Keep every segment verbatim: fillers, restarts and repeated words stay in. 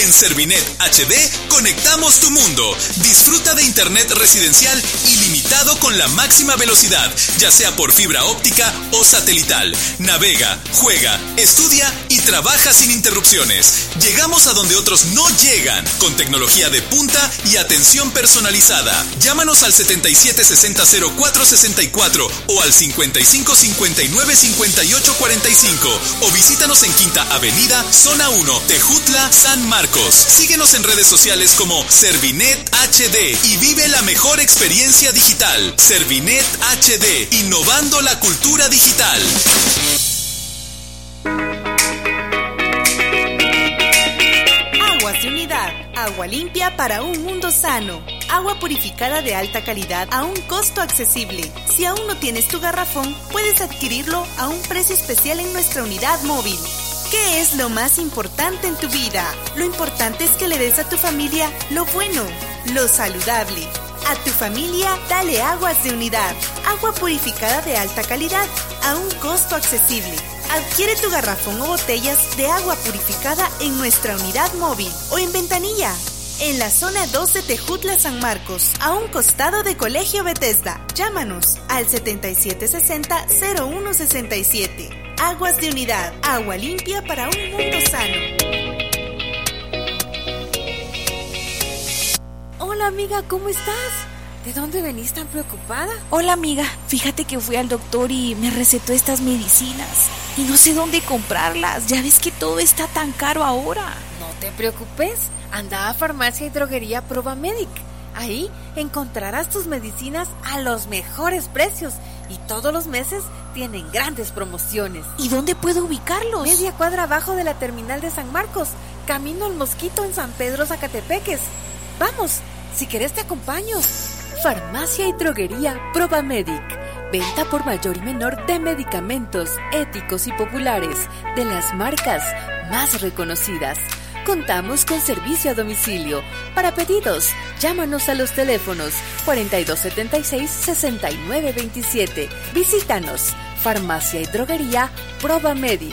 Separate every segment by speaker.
Speaker 1: En Servinet H D conectamos tu mundo. Disfruta de internet residencial ilimitado con la máxima velocidad, ya sea por fibra óptica o satelital. Navega, juega, estudia y trabaja sin interrupciones. Llegamos a donde otros no llegan, con tecnología de punta y atención personalizada. Llámanos al setenta y siete sesenta cero cuatro sesenta y cuatro o al cincuenta y cinco cincuenta y nueve cincuenta y ocho cuarenta y cinco o visítanos en Quinta Avenida, Zona uno, Tejutla, San Marcos. Síguenos en redes sociales como Servinet H D y vive la mejor experiencia digital. Servinet H D, innovando la cultura digital.
Speaker 2: Aguas de Unidad, agua limpia para un mundo sano. Agua purificada de alta calidad a un costo accesible. Si aún no tienes tu garrafón, puedes adquirirlo a un precio especial en nuestra unidad móvil. ¿Qué es lo más importante en tu vida? Lo importante es que le des a tu familia lo bueno, lo saludable. A tu familia, dale Aguas de Unidad. Agua purificada de alta calidad a un costo accesible. Adquiere tu garrafón o botellas de agua purificada en nuestra unidad móvil o en Ventanilla, en la zona doce Tejutla, San Marcos, a un costado de Colegio Bethesda. Llámanos al setenta y siete sesenta cero uno sesenta y siete. Aguas de Unidad, agua limpia para un mundo sano.
Speaker 3: Hola amiga, ¿cómo estás? ¿De dónde venís tan preocupada?
Speaker 4: Hola amiga, fíjate que fui al doctor y me recetó estas medicinas y no sé dónde comprarlas. Ya ves que todo está tan caro ahora.
Speaker 3: No te preocupes, anda a Farmacia y Droguería Provamedic. Ahí encontrarás tus medicinas a los mejores precios y todos los meses tienen grandes promociones.
Speaker 4: ¿Y dónde puedo ubicarlos?
Speaker 3: Media cuadra abajo de la terminal de San Marcos, camino al Mosquito en San Pedro Zacatepeques. Vamos, si querés te acompaño. Farmacia y Droguería Provamedic. Venta por mayor y menor de medicamentos éticos y populares de las marcas más reconocidas. Contamos con servicio a domicilio. Para pedidos, llámanos a los teléfonos cuarenta y dos setenta y seis, sesenta y nueve veintisiete. Visítanos, Farmacia y Droguería Provamedic.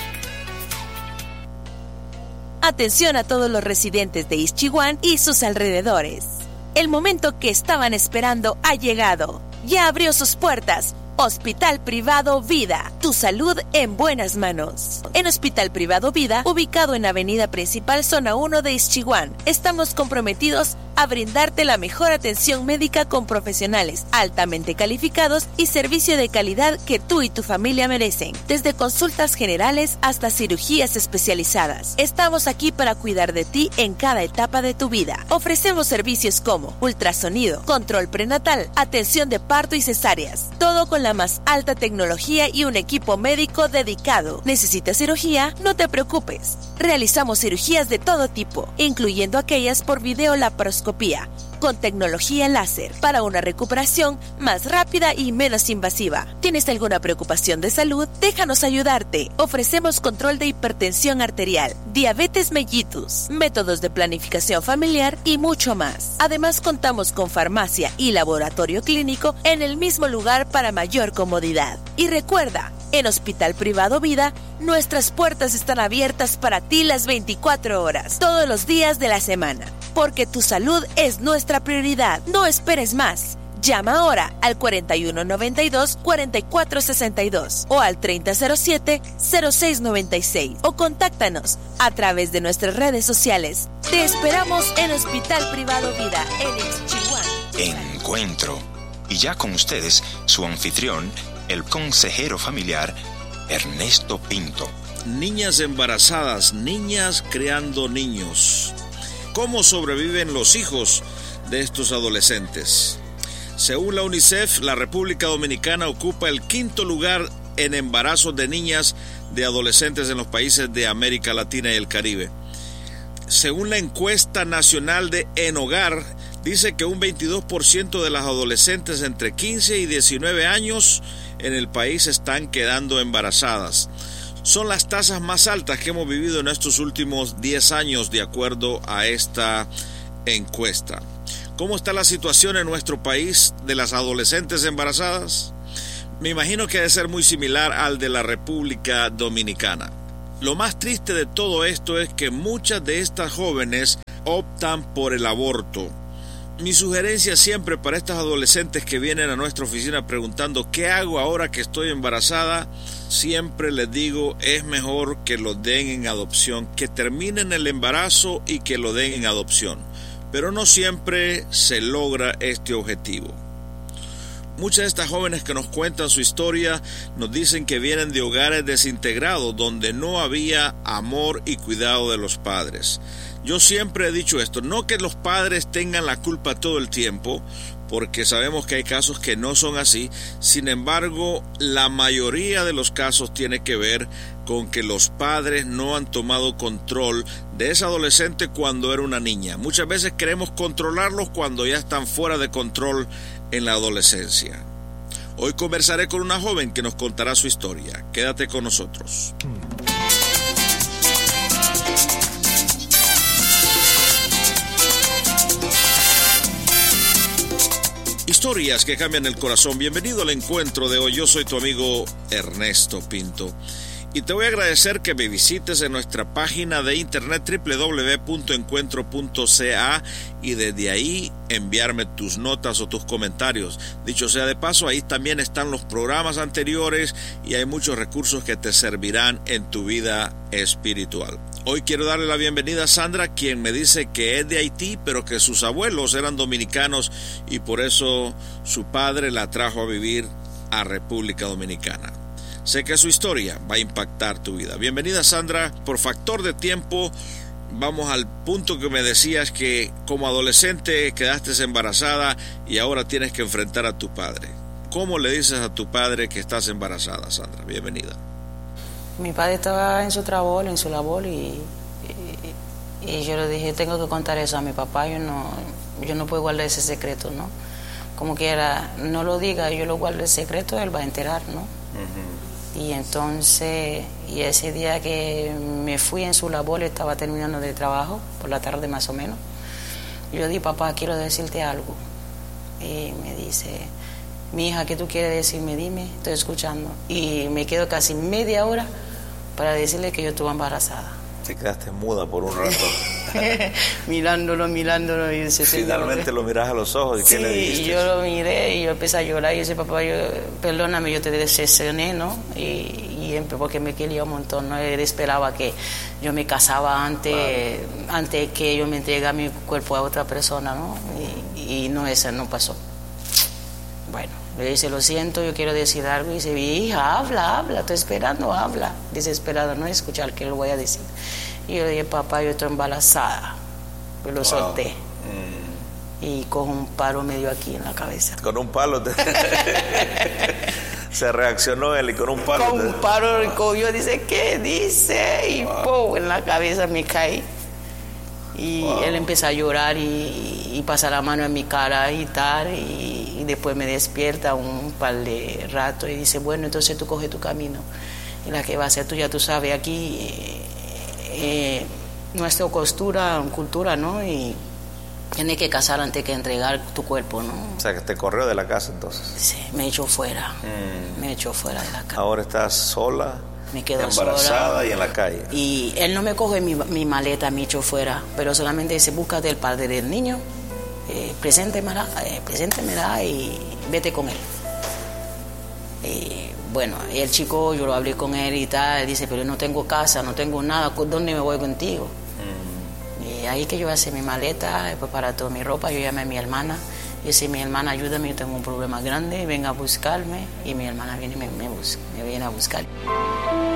Speaker 5: Atención a todos los residentes de Ixchihuán y sus alrededores. El momento que estaban esperando ha llegado. Ya abrió sus puertas. Hospital Privado Vida, tu salud en buenas manos. En Hospital Privado Vida, ubicado en Avenida Principal, Zona uno de Ixchihuán, estamos comprometidos a brindarte la mejor atención médica con profesionales altamente calificados y servicio de calidad que tú y tu familia merecen. Desde consultas generales hasta cirugías especializadas, estamos aquí para cuidar de ti en cada etapa de tu vida. Ofrecemos servicios como ultrasonido, control prenatal, atención de parto y cesáreas, todo con la más alta tecnología y un equipo médico dedicado. ¿Necesitas cirugía? No te preocupes. Realizamos cirugías de todo tipo, incluyendo aquellas por videolaparoscopía, con tecnología láser, para una recuperación más rápida y menos invasiva. ¿Tienes alguna preocupación de salud? Déjanos ayudarte. Ofrecemos control de hipertensión arterial, diabetes mellitus, métodos de planificación familiar y mucho más. Además, contamos con farmacia y laboratorio clínico en el mismo lugar para mayor comodidad. Y recuerda, en Hospital Privado Vida, nuestras puertas están abiertas para ti las veinticuatro horas, todos los días de la semana, porque tu salud es nuestra prioridad. No esperes más. Llama ahora al cuarenta y uno noventa y dos, cuarenta y cuatro sesenta y dos o al treinta cero siete, cero seis noventa y seis o contáctanos a través de nuestras redes sociales. Te esperamos en Hospital Privado Vida en Ixchihuán.
Speaker 6: Encuentro. Y ya con ustedes, su anfitrión, el consejero familiar, Ernesto Pinto.
Speaker 7: Niñas embarazadas, niñas creando niños. ¿Cómo sobreviven los hijos de estos adolescentes? Según la UNICEF, la República Dominicana ocupa el quinto lugar en embarazos de niñas de adolescentes en los países de América Latina y el Caribe. Según la encuesta nacional de En Hogar, dice que un veintidós por ciento de las adolescentes entre quince y diecinueve años en el país están quedando embarazadas. Son las tasas más altas que hemos vivido en estos últimos diez años, de acuerdo a esta encuesta. ¿Cómo está la situación en nuestro país de las adolescentes embarazadas? Me imagino que debe ser muy similar al de la República Dominicana. Lo más triste de todo esto es que muchas de estas jóvenes optan por el aborto. Mi sugerencia siempre para estas adolescentes que vienen a nuestra oficina preguntando ¿qué hago ahora que estoy embarazada? Siempre les digo, es mejor que lo den en adopción, que terminen el embarazo y que lo den en adopción. Pero no siempre se logra este objetivo. Muchas de estas jóvenes que nos cuentan su historia nos dicen que vienen de hogares desintegrados donde no había amor y cuidado de los padres. Yo siempre he dicho esto, no que los padres tengan la culpa todo el tiempo, porque sabemos que hay casos que no son así. Sin embargo, la mayoría de los casos tiene que ver con que los padres no han tomado control de esa adolescente cuando era una niña. Muchas veces queremos controlarlos cuando ya están fuera de control en la adolescencia. Hoy conversaré con una joven que nos contará su historia. Quédate con nosotros. Historias que cambian el corazón. Bienvenido al encuentro de hoy. Yo soy tu amigo Ernesto Pinto. Y te voy a agradecer que me visites en nuestra página de internet doble u doble u doble u punto encuentro punto c a y desde ahí enviarme tus notas o tus comentarios. Dicho sea de paso, ahí también están los programas anteriores y hay muchos recursos que te servirán en tu vida espiritual. Hoy quiero darle la bienvenida a Sandra, quien me dice que es de Haití, pero que sus abuelos eran dominicanos y por eso su padre la trajo a vivir a República Dominicana. Sé que su historia va a impactar tu vida. Bienvenida, Sandra. Por factor de tiempo, vamos al punto que me decías que como adolescente quedaste embarazada y ahora tienes que enfrentar a tu padre. ¿Cómo le dices a tu padre que estás embarazada, Sandra? Bienvenida.
Speaker 8: Mi padre estaba en su trabajo, en su labor y, y, y yo le dije, tengo que contar eso a mi papá, yo no, yo no puedo guardar ese secreto, ¿no? Como quiera, no lo diga, yo lo guardo el secreto, él va a enterar, ¿no? Uh-huh. Y entonces, y ese día que me fui en su labor, estaba terminando de trabajo, por la tarde más o menos, yo dije, papá, quiero decirte algo. Y me dice, mi hija, ¿qué tú quieres decirme? Dime, estoy escuchando. Y me quedo casi media hora para decirle que yo estuve embarazada.
Speaker 9: Te quedaste muda por un rato.
Speaker 8: mirándolo, mirándolo. Y dice,
Speaker 9: finalmente lo miras a los ojos. ¿Y
Speaker 8: sí,
Speaker 9: qué le dijiste?
Speaker 8: Y yo lo miré y yo empecé a llorar. Y yo dije, papá, yo, perdóname, yo te decepcioné, ¿no? Y, y porque me quería un montón, ¿no? Él esperaba que yo me casaba antes, vale. antes que yo me entregara mi cuerpo a otra persona, ¿no? Y, y no, eso no pasó. Bueno, le dice, lo siento, yo quiero decir algo. Y dice, hija, habla, habla, estoy esperando, habla. Desesperada, no escuchar qué le voy a decir. Y yo le dije, papá, yo estoy embarazada. Pues lo wow. solté. Mm. Y con un palo medio aquí en la cabeza.
Speaker 9: Con un palo. Te... Se reaccionó él y con un palo.
Speaker 8: Con
Speaker 9: te...
Speaker 8: un palo wow. cogió, dice, ¿qué dice? Y wow. ¡pum! En la cabeza me caí. Y wow. él empezó a llorar y, y pasa la mano en mi cara y tal, y, y después me despierta un par de rato y dice, bueno, entonces tú coge tu camino y la que va a ser tuya, tú sabes, aquí eh, eh, nuestra costura, cultura, ¿no? Y tienes que casar antes que entregar tu cuerpo, ¿no?
Speaker 9: O sea, que te corrió de la casa entonces.
Speaker 8: Sí, me echó fuera, mm. me echó fuera de la casa.
Speaker 9: Ahora estás sola.
Speaker 8: Me quedo
Speaker 9: embarazada
Speaker 8: sola,
Speaker 9: y en la calle.
Speaker 8: Y él no me coge mi, mi maleta, me echó fuera, pero solamente dice, búscate el padre del niño, eh, preséntemela, eh, preséntemela y vete con él. Y bueno, el chico, yo lo hablé con él y tal, él dice, pero no tengo casa, no tengo nada, ¿dónde me voy contigo? Mm. Y ahí que yo hice mi maleta, preparé toda mi ropa, yo llamé a mi hermana, y dice, mi hermana, ayúdame, yo tengo un problema grande, venga a buscarme, y mi hermana viene y me, me, busca, me viene a buscar.